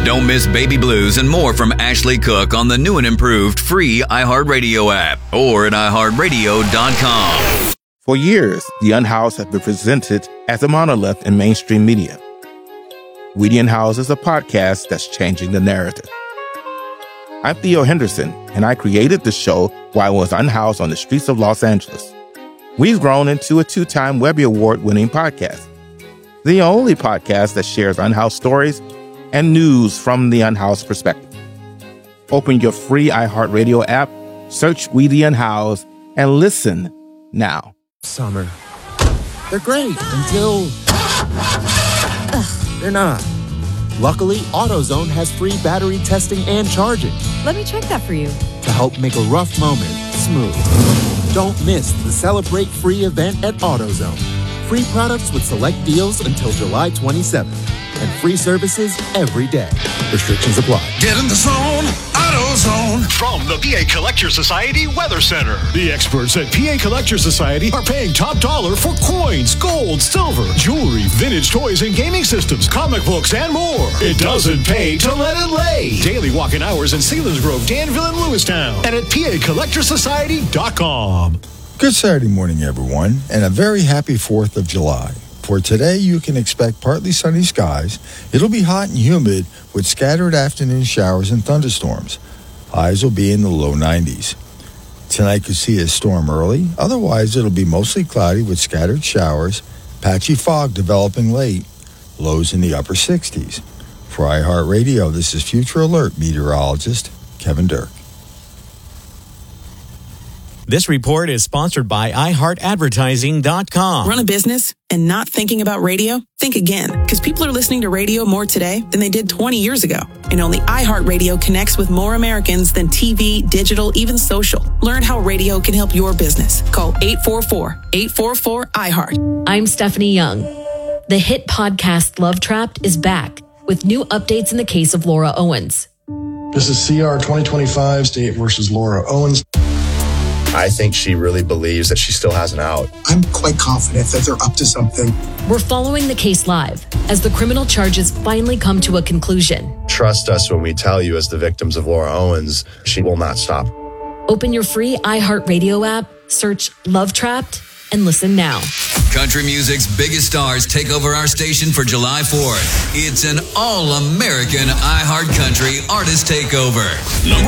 Don't miss Baby Blues and more from Ashley Cook on the new and improved free iHeartRadio app or at iHeartRadio.com. For years, the Unhoused have been presented as a monolith in mainstream media. We the Unhoused is a podcast that's changing the narrative. I'm Theo Henderson, and I created the show while I was unhoused on the streets of Los Angeles. We've grown into a 2-time Webby Award-winning podcast, the only podcast that shares unhoused stories and news from the unhoused perspective. Open your free iHeartRadio app, search We the Unhoused, and listen now. Summer. They're great until they're not. Luckily, AutoZone has free battery testing and charging. Let me check that for you. To help make a rough moment smooth. Don't miss the Celebrate Free event at AutoZone. Free products with select deals until July 27th. And free services every day. Restrictions apply. Get in the zone, AutoZone. From the PA Collector Society Weather Center. The experts at PA Collector Society are paying top dollar for coins, gold, silver, jewelry, vintage toys and gaming systems, comic books, and more. It doesn't pay to let it lay. Daily walk-in hours in Selinsgrove, Danville, and Lewistown. And at PACollectorsociety.com. Good Saturday morning, everyone, and a very happy 4th of July. For today, you can expect partly sunny skies. It'll be hot and humid with scattered afternoon showers and thunderstorms. Highs will be in the low 90s. Tonight could see a storm early. Otherwise, it'll be mostly cloudy with scattered showers, patchy fog developing late, lows in the upper 60s. For iHeartRadio, this is Future Alert meteorologist Kevin Dirk. This report is sponsored by iHeartAdvertising.com. Run a business and not thinking about radio? Think again, because people are listening to radio more today than they did 20 years ago. And only iHeartRadio connects with more Americans than TV, digital, even social. Learn how radio can help your business. Call 844-844-iHeart. I'm Stephanie Young. The hit podcast Love Trapped is back with new updates in the case of Laura Owens. This is CR 2025, State versus Laura Owens. I think she really believes that she still has an out. I'm quite confident that they're up to something. We're following the case live as the criminal charges finally come to a conclusion. Trust us when we tell you, as the victims of Laura Owens, she will not stop. Open your free iHeartRadio app, search Love Trapped, and listen now. Country music's biggest stars take over our station for July 4th. It's an all-American iHeart Country Artist Takeover.